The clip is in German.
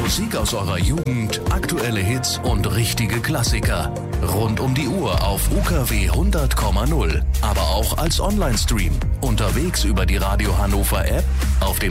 Musik aus eurer Jugend, aktuelle Hits und richtige Klassiker. Rund um die Uhr auf UKW 100,0. Aber auch als Online-Stream. Unterwegs über die Radio Hannover App, auf dem